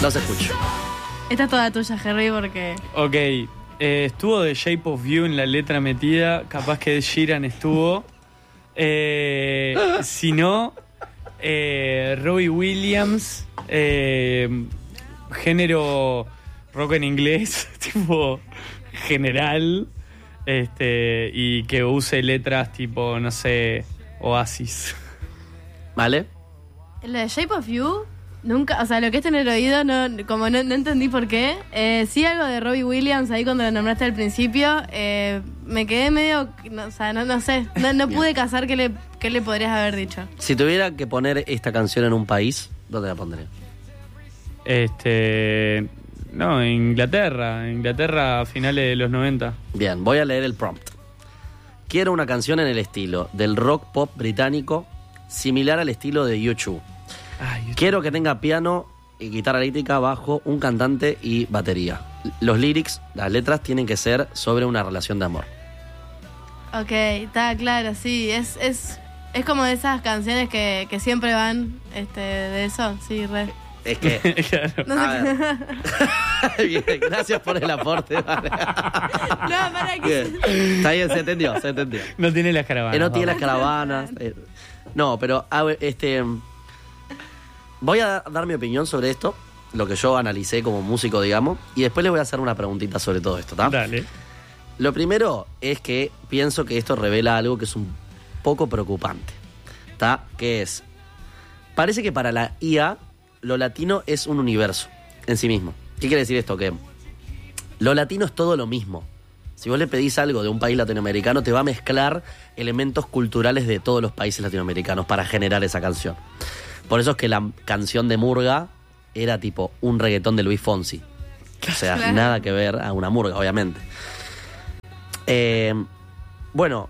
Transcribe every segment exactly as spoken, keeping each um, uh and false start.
Los escucho. Esta es toda tuya, Jerry, porque... Ok, eh, estuvo The Shape of You en la letra metida, capaz que Ed Sheeran estuvo. Eh, si no, eh, Robbie Williams, eh, género rock en inglés, tipo general, este, y que use letras tipo, no sé, Oasis. ¿Vale? La de Shape of You, nunca, o sea, lo que es tener oído, no, como no, no entendí por qué. Eh, sí, algo de Robbie Williams ahí cuando lo nombraste al principio, eh, me quedé medio, no, o sea, no, no sé, no, no pude cazar qué le, qué le podrías haber dicho. Si tuviera que poner esta canción en un país, ¿dónde la pondría? Este, no, Inglaterra, Inglaterra a finales de los noventa. Bien, voy a leer el prompt. Quiero una canción en el estilo del rock pop británico, similar al estilo de U dos. Ay, Quiero que tenga piano y guitarra eléctrica, bajo, un cantante y batería. Los lyrics, las letras tienen que ser sobre una relación de amor. Ok, está claro, sí, es, es, es como de esas canciones que, que siempre van, este, de eso, sí, re. Es que... claro. No sé A ver. Bien, gracias por el aporte. Vale. No, para que... Bien. Está bien, se entendió, se entendió. No tiene las caravanas. Eh, no tiene las vamos. caravanas. eh, no, pero a ver, este, voy a dar mi opinión sobre esto, lo que yo analicé como músico, digamos, y después les voy a hacer una preguntita sobre todo esto, ¿está? Dale. Lo primero es que pienso que esto revela algo que es un poco preocupante, ¿está? Que es, parece que para la I A lo latino es un universo en sí mismo. ¿Qué quiere decir esto? Que lo latino es todo lo mismo. Si vos le pedís algo de un país latinoamericano, te va a mezclar elementos culturales de todos los países latinoamericanos para generar esa canción. Por eso es que la canción de Murga era tipo un reggaetón de Luis Fonsi. O sea, Claro. nada que ver a una murga, obviamente. Eh, bueno,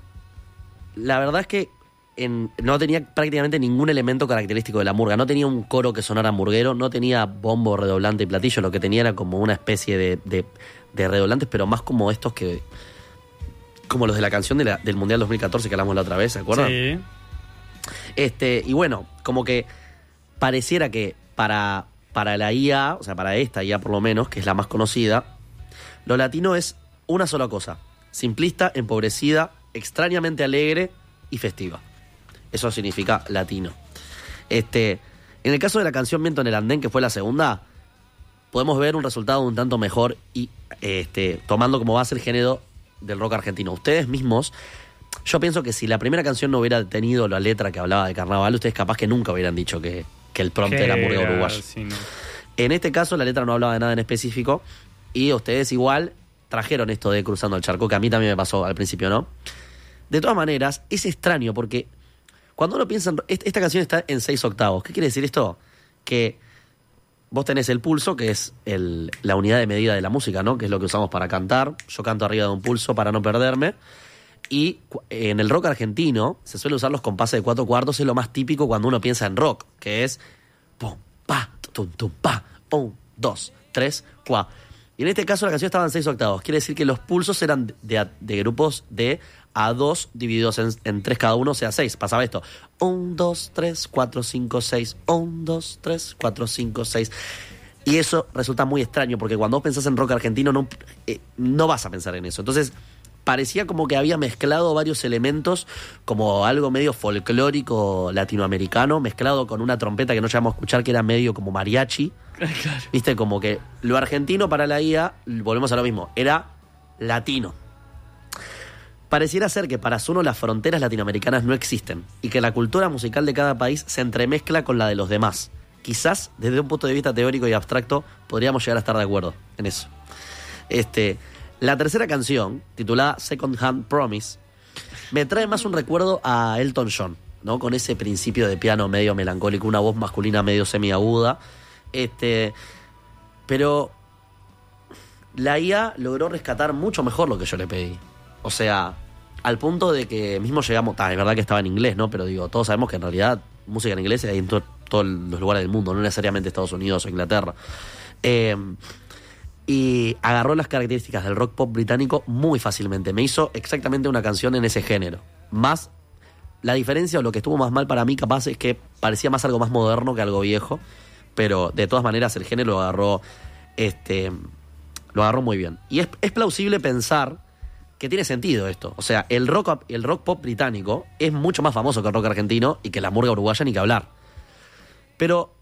la verdad es que en, no tenía prácticamente ningún elemento característico de la murga. No tenía un coro que sonara murguero, no tenía bombo, redoblante y platillo. Lo que tenía era como una especie de, de, de redoblantes, pero más como estos que... como los de la canción de la, del Mundial dos mil catorce que hablamos la otra vez, ¿se acuerdan? Sí. Este, y bueno, como que pareciera que para, para la I A, o sea, para esta I A por lo menos, que es la más conocida, lo latino es una sola cosa: simplista, empobrecida, extrañamente alegre y festiva. Eso significa latino. Este, en el caso de la canción Viento en el Andén, que fue la segunda, podemos ver un resultado un tanto mejor y este, tomando como base el género del rock argentino. Ustedes mismos, yo pienso que si la primera canción no hubiera tenido la letra que hablaba de carnaval, ustedes capaz que nunca hubieran dicho que, que el prompt era murga Era, uruguayo. sí, no. En este caso la letra no hablaba de nada en específico y ustedes igual trajeron esto de Cruzando el Charco, que a mí también me pasó al principio, ¿no? De todas maneras, es extraño porque cuando uno piensa en... Esta canción está en seis octavos. ¿Qué quiere decir esto? Que vos tenés el pulso, que es el, la unidad de medida de la música, ¿no? Que es lo que usamos para cantar. Yo canto arriba de un pulso para no perderme. Y en el rock argentino se suele usar los compases de cuatro cuartos. Es lo más típico cuando uno piensa en rock, que es pum, pa, tum, tum, pa, un, dos, tres, cuatro. Y en este caso la canción estaba en seis octavos. Quiere decir que los pulsos eran de, de grupos de a dos divididos en, en tres cada uno, o sea, seis. Pasaba esto: un, dos, tres, cuatro, cinco, seis. un, dos, tres, cuatro, cinco, seis. Y eso resulta muy extraño porque cuando vos pensás en rock argentino no, eh, no vas a pensar en eso. Entonces parecía como que había mezclado varios elementos, como algo medio folclórico latinoamericano, mezclado con una trompeta que no llegamos a escuchar, que era medio como mariachi. Claro. Viste, como que lo argentino para la I A, volvemos a lo mismo, era latino. Pareciera ser que para Zuno las fronteras latinoamericanas no existen y que la cultura musical de cada país se entremezcla con la de los demás. Quizás, desde un punto de vista teórico y abstracto, podríamos llegar a estar de acuerdo en eso. Este, la tercera canción, titulada Second Hand Promise, me trae más un recuerdo a Elton John, ¿no? Con ese principio de piano medio melancólico, una voz masculina medio semiaguda. Este, pero la I A logró rescatar mucho mejor lo que yo le pedí. O sea, al punto de que mismo llegamos... Ah, es verdad que estaba en inglés, ¿no? Pero digo, todos sabemos que en realidad música en inglés hay en to- todos los lugares del mundo, no necesariamente Estados Unidos o Inglaterra. Eh, y agarró las características del rock pop británico muy fácilmente. Me hizo exactamente una canción en ese género. Más, la diferencia o lo que estuvo más mal para mí capaz es que parecía más algo más moderno que algo viejo. pero de todas maneras el género lo agarró, este, lo agarró muy bien. Y es, es plausible pensar que tiene sentido esto. O sea, el rock, el rock pop británico es mucho más famoso que el rock argentino y que la murga uruguaya ni que hablar. Pero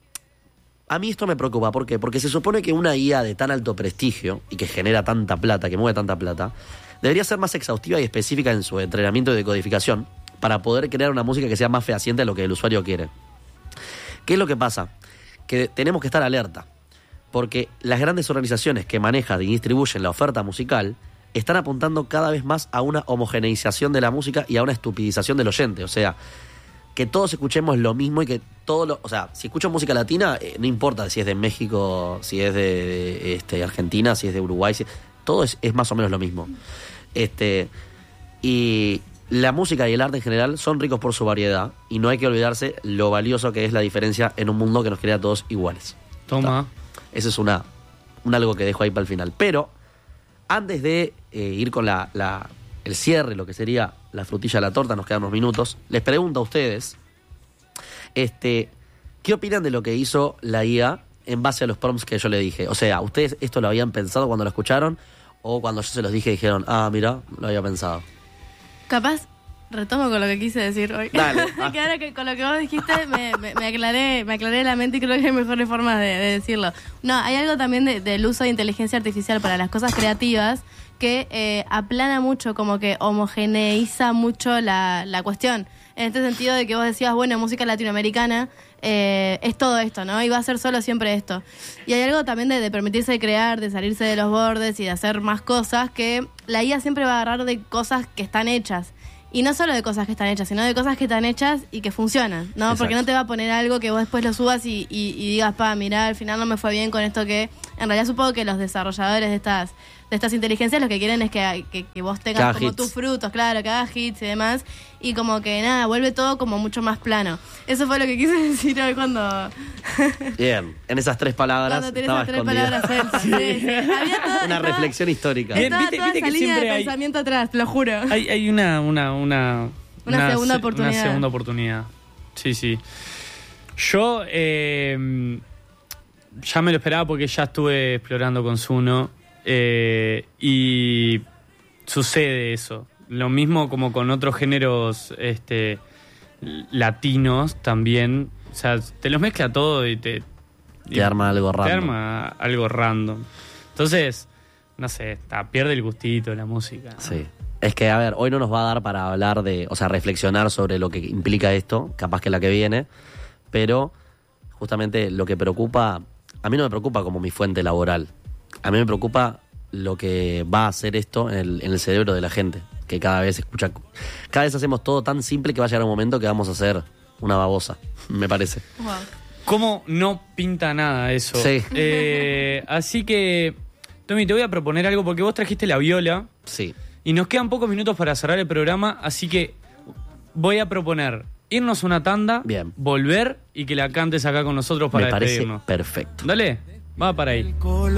a mí esto me preocupa. ¿Por qué? Porque se supone que una I A de tan alto prestigio y que genera tanta plata, que mueve tanta plata, debería ser más exhaustiva y específica en su entrenamiento y decodificación para poder crear una música que sea más fehaciente a lo que el usuario quiere. ¿Qué es lo que pasa? Que tenemos que estar alerta, porque las grandes organizaciones que manejan y distribuyen la oferta musical están apuntando cada vez más a una homogeneización de la música y a una estupidización del oyente. O sea, que todos escuchemos lo mismo y que todo lo... O sea, si escucho música latina, eh, no importa si es de México, si es de, de este, Argentina, si es de Uruguay, si, todo es, es más o menos lo mismo. Este, y la música y el arte en general son ricos por su variedad y no hay que olvidarse lo valioso que es la diferencia en un mundo que nos crea a todos iguales. Toma. Eso es una, un algo que dejo ahí para el final. Pero antes de eh, ir con la, la, el cierre, lo que sería la frutilla de la torta, nos quedan unos minutos, les pregunto a ustedes, este, ¿qué opinan de lo que hizo la I A en base a los prompts que yo le dije? O sea, ¿ustedes esto lo habían pensado cuando lo escucharon? ¿O cuando yo se los dije dijeron, ah, mira, lo había pensado? Capaz retomo con lo que quise decir hoy. Dale. Que ahora que con lo que vos dijiste me, me, me aclaré me aclaré la mente y creo que hay mejores formas de, de decirlo. No, hay algo también de, del uso de inteligencia artificial para las cosas creativas que eh, aplana mucho, como que homogeneiza mucho la, la cuestión. En este sentido de que vos decías, bueno, música latinoamericana eh, es todo esto, ¿no? Y va a ser solo siempre esto. Y hay algo también de, de permitirse crear, de salirse de los bordes y de hacer más cosas, que la I A siempre va a agarrar de cosas que están hechas. Y no solo de cosas que están hechas, sino de cosas que están hechas y que funcionan, ¿no? Exacto. Porque no te va a poner algo que vos después lo subas y, y, y digas, pa, mirá, al final no me fue bien con esto que... En realidad supongo que los desarrolladores de estas de estas inteligencias lo que quieren es que, que, que vos tengas Cada como hits. tus frutos, claro, que hagas hits y demás. Y como que nada, vuelve todo como mucho más plano. Eso fue lo que quise decir hoy cuando... Bien, en esas tres palabras cuando tenés estaba esas tres escondida palabras sueltas. Sí, sí. Había toda, una estaba- reflexión histórica. Bien. estaba Viste- toda viste esa que línea de siempre hay- pensamiento atrás, te lo juro. Hay, hay una, una, una, Una segunda se- oportunidad. Una segunda oportunidad. Sí, sí. Yo eh, ya me lo esperaba porque ya estuve explorando con Zuno eh, y sucede eso. Lo mismo como con otros géneros este, latinos también. O sea, te los mezcla todo y te... Te arma algo Te random. arma algo random. Entonces, no sé, está, pierde el gustito de la música, ¿no? Sí. Es que, a ver, hoy no nos va a dar para hablar de, o sea, reflexionar sobre lo que implica esto, capaz que la que viene, pero justamente lo que preocupa, a mí no me preocupa como mi fuente laboral, a mí me preocupa lo que va a hacer esto en el, en el cerebro de la gente, que cada vez escucha, cada vez hacemos todo tan simple que va a llegar un momento que vamos a hacer una babosa, me parece. Wow. ¿Cómo no pinta nada eso? Sí. Eh, así que, Tommy, te voy a proponer algo porque vos trajiste la viola Sí. y nos quedan pocos minutos para cerrar el programa, así que voy a proponer irnos una tanda, Bien. volver y que la cantes acá con nosotros para Me parece despedirnos. perfecto. Dale, va para ahí.